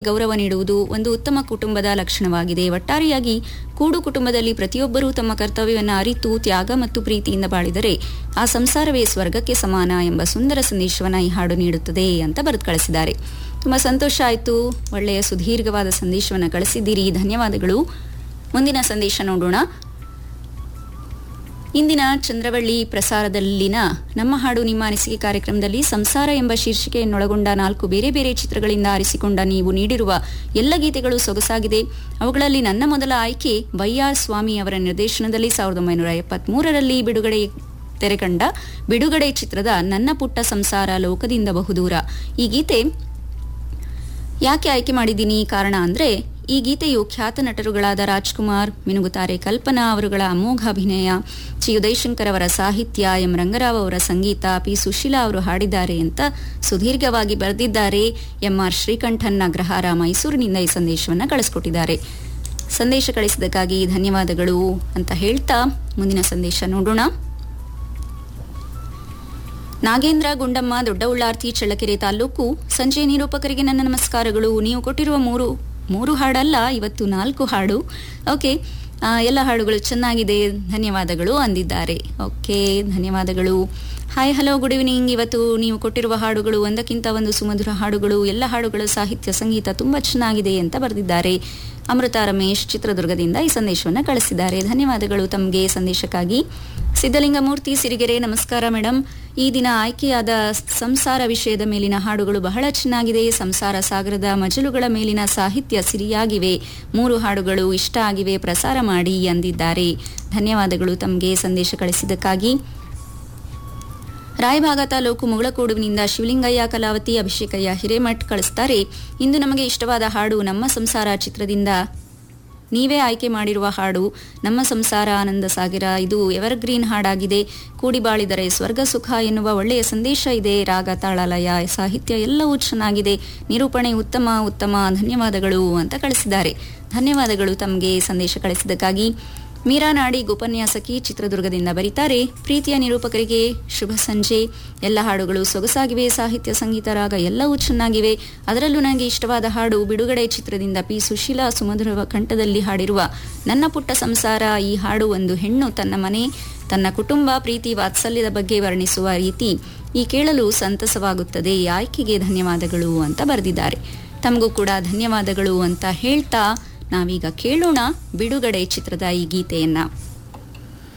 ಗೌರವ ನೀಡುವುದು ಒಂದು ಉತ್ತಮ ಕುಟುಂಬದ ಲಕ್ಷಣವಾಗಿದೆ. ಒಟ್ಟಾರೆಯಾಗಿ ಕೂಡು ಕುಟುಂಬದಲ್ಲಿ ಪ್ರತಿಯೊಬ್ಬರೂ ತಮ್ಮ ಕರ್ತವ್ಯವನ್ನು ಅರಿತು ತ್ಯಾಗ ಮತ್ತು ಪ್ರೀತಿಯಿಂದ ಬಾಳಿದರೆ ಆ ಸಂಸಾರವೇ ಸ್ವರ್ಗಕ್ಕೆ ಸಮಾನ ಎಂಬ ಸುಂದರ ಸಂದೇಶವನ್ನು ಈ ಹಾಡು ನೀಡುತ್ತದೆ ಅಂತ ಬರೆದು ಕಳಿಸಿದ್ದಾರೆ. ತುಂಬ ಸಂತೋಷ ಆಯಿತು. ಒಳ್ಳೆಯ ಸುದೀರ್ಘವಾದ ಸಂದೇಶವನ್ನು ಕಳಿಸಿದ್ದೀರಿ, ಧನ್ಯವಾದಗಳು. ಮುಂದಿನ ಸಂದೇಶ ನೋಡೋಣ. ಇಂದಿನ ಚಂದ್ರವಳ್ಳಿ ಪ್ರಸಾರದಲ್ಲಿನ ನಮ್ಮ ಹಾಡು ನಿಮ್ಮ ಅನಿಸಿಕೆ ಕಾರ್ಯಕ್ರಮದಲ್ಲಿ ಸಂಸಾರ ಎಂಬ ಶೀರ್ಷಿಕೆಯನ್ನೊಳಗೊಂಡ 4 ಬೇರೆ ಬೇರೆ ಚಿತ್ರಗಳಿಂದ ಆರಿಸಿಕೊಂಡ ನೀವು ನೀಡಿರುವ ಎಲ್ಲ ಗೀತೆಗಳು ಸೊಗಸಾಗಿದೆ. ಅವುಗಳಲ್ಲಿ ನನ್ನ ಮೊದಲ ಆಯ್ಕೆ ವೈಆರ್ ಸ್ವಾಮಿ ಅವರ ನಿರ್ದೇಶನದಲ್ಲಿ 1973ರಲ್ಲಿ ತೆರೆಕಂಡ ಬಿಡುಗಡೆ ಚಿತ್ರದ ನನ್ನ ಪುಟ್ಟ ಸಂಸಾರ ಲೋಕದಿಂದ ಬಹುದೂರ. ಈ ಗೀತೆ ಯಾಕೆ ಆಯ್ಕೆ ಮಾಡಿದ್ದೀನಿ ಕಾರಣ ಅಂದರೆ, ಈ ಗೀತೆಯು ಖ್ಯಾತ ನಟರುಗಳಾದ ರಾಜ್ಕುಮಾರ್, ಮಿನುಗುತಾರೆ ಕಲ್ಪನಾ ಅವರುಗಳ ಅಮೋಘ ಅಭಿನಯ, ಚಿ ಉದಯಶಂಕರ್ ಅವರ ಸಾಹಿತ್ಯ, ಎಂ ರಂಗರಾವ್ ಅವರ ಸಂಗೀತ, ಪಿ ಸುಶೀಲಾ ಅವರು ಹಾಡಿದ್ದಾರೆ ಅಂತ ಸುದೀರ್ಘವಾಗಿ ಬರೆದಿದ್ದಾರೆ. ಎಂಆರ್ ಶ್ರೀಕಂಠನ್ ಅಗ್ರಹಾರ ಮೈಸೂರಿನಿಂದ ಈ ಸಂದೇಶವನ್ನು ಕಳಿಸ್ಕೊಟ್ಟಿದ್ದಾರೆ. ಸಂದೇಶ ಕಳಿಸಿದ್ದಕ್ಕಾಗಿ ಧನ್ಯವಾದಗಳು ಅಂತ ಹೇಳ್ತಾ ಮುಂದಿನ ಸಂದೇಶ ನೋಡೋಣ. ನಾಗೇಂದ್ರ ಗುಂಡಮ್ಮ, ದೊಡ್ಡ ಉಳ್ಳಾರ್ತಿ, ಚಳ್ಳಕೆರೆ ತಾಲೂಕು. ಸಂಜೆ ನಿರೂಪಕರಿಗೆ ನನ್ನ ನಮಸ್ಕಾರಗಳು. ನೀವು ಕೊಟ್ಟಿರುವ ಮೂರು ಹಾಡಲ್ಲ, ಇವತ್ತು 4 ಹಾಡು. ಓಕೆ, ಎಲ್ಲ ಹಾಡುಗಳು ಚೆನ್ನಾಗಿದೆ, ಧನ್ಯವಾದಗಳು ಅಂದಿದ್ದಾರೆ. ಓಕೆ, ಧನ್ಯವಾದಗಳು. Hi, hello, good evening. ಇವತ್ತು ನೀವು ಕೊಟ್ಟಿರುವ ಹಾಡುಗಳು ಒಂದಕ್ಕಿಂತ ಒಂದು ಸುಮಧುರ ಹಾಡುಗಳು. ಎಲ್ಲ ಹಾಡುಗಳ ಸಾಹಿತ್ಯ ಸಂಗೀತ ತುಂಬ ಚೆನ್ನಾಗಿದೆ ಅಂತ ಬರೆದಿದ್ದಾರೆ. ಅಮೃತ ರಮೇಶ್ ಚಿತ್ರದುರ್ಗದಿಂದ ಈ ಸಂದೇಶವನ್ನು ಕಳಿಸಿದ್ದಾರೆ. ಧನ್ಯವಾದಗಳು ತಮಗೆ ಸಂದೇಶಕ್ಕಾಗಿ. ಸಿದ್ಧಲಿಂಗಮೂರ್ತಿ ಸಿರಿಗೆರೆ, ನಮಸ್ಕಾರ ಮೇಡಮ್. ಈ ದಿನ ಆಯ್ಕೆಯಾದ ಸಂಸಾರ ವಿಷಯದ ಮೇಲಿನ ಹಾಡುಗಳು ಬಹಳ ಚೆನ್ನಾಗಿದೆ. ಸಂಸಾರ ಸಾಗರದ ಮಜಲುಗಳ ಮೇಲಿನ ಸಾಹಿತ್ಯ ಸಿರಿಯಾಗಿವೆ. 3 ಹಾಡುಗಳು ಇಷ್ಟ ಆಗಿವೆ, ಪ್ರಸಾರ ಮಾಡಿ ಅಂದಿದ್ದಾರೆ. ಧನ್ಯವಾದಗಳು ತಮಗೆ ಸಂದೇಶ ಕಳಿಸಿದ್ದಕ್ಕಾಗಿ. ರಾಯಭಾಗ ತಾಲೂಕು ಮುಗಳಕೋಡುವಿನಿಂದ ಶಿವಲಿಂಗಯ್ಯ ಕಲಾವತಿ, ಅಭಿಷೇಕಯ್ಯ ಹಿರೇಮಠ್ ಕಳಿಸ್ತಾರೆ. ಇಂದು ನಮಗೆ ಇಷ್ಟವಾದ ಹಾಡು ನಮ್ಮ ಸಂಸಾರ ಚಿತ್ರದಿಂದ ನೀವೇ ಆಯ್ಕೆ ಮಾಡಿರುವ ಹಾಡು ನಮ್ಮ ಸಂಸಾರ ಆನಂದ ಸಾಗರ. ಇದು ಎವರ್ಗ್ರೀನ್ ಹಾಡಾಗಿದೆ. ಕೂಡಿ ಬಾಳಿದರೆ ಸ್ವರ್ಗ ಸುಖ ಎನ್ನುವ ಒಳ್ಳೆಯ ಸಂದೇಶ ಇದೆ. ರಾಗ, ತಾಳ, ಲಯ, ಸಾಹಿತ್ಯ ಎಲ್ಲವೂ ಚೆನ್ನಾಗಿದೆ. ನಿರೂಪಣೆ ಉತ್ತಮ. ಧನ್ಯವಾದಗಳು ಅಂತ ಕಳಿಸಿದ್ದಾರೆ. ಧನ್ಯವಾದಗಳು ತಮಗೆ ಸಂದೇಶ ಕಳಿಸಿದ್ದಕ್ಕಾಗಿ. ಮೀರಾ ನಾಡಿಗ್ ಉಪನ್ಯಾಸಕಿ ಚಿತ್ರದುರ್ಗದಿಂದ ಬರೀತಾರೆ. ಪ್ರೀತಿಯ ನಿರೂಪಕರಿಗೆ ಶುಭ ಸಂಜೆ. ಎಲ್ಲ ಹಾಡುಗಳು ಸೊಗಸಾಗಿವೆ. ಸಾಹಿತ್ಯ, ಸಂಗೀತ, ರಾಗ ಎಲ್ಲವೂ ಚೆನ್ನಾಗಿವೆ. ಅದರಲ್ಲೂ ನನಗೆ ಇಷ್ಟವಾದ ಹಾಡು ಬಿಡುಗಡೆ ಚಿತ್ರದಿಂದ ಪಿ ಸುಶೀಲಾ ಸುಮಧುರ ಕಂಠದಲ್ಲಿ ಹಾಡಿರುವ ನನ್ನ ಪುಟ್ಟ ಸಂಸಾರ. ಈ ಹಾಡು ಒಂದು ಹೆಣ್ಣು ತನ್ನ ಮನೆ, ತನ್ನ ಕುಟುಂಬ, ಪ್ರೀತಿ, ವಾತ್ಸಲ್ಯದ ಬಗ್ಗೆ ವರ್ಣಿಸುವ ರೀತಿ ಈ ಕೇಳಲು ಸಂತಸವಾಗುತ್ತದೆ. ಈ ಆಯ್ಕೆಗೆ ಧನ್ಯವಾದಗಳು ಅಂತ ಬರೆದಿದ್ದಾರೆ. ತಮಗೂ ಕೂಡ ಧನ್ಯವಾದಗಳು ಅಂತ ಹೇಳ್ತಾ ನಾವೀಗ ಕೇಳೋಣ ಬಿಡುಗಡೆ ಚಿತ್ರದ ಈ ಗೀತೆಯನ್ನ.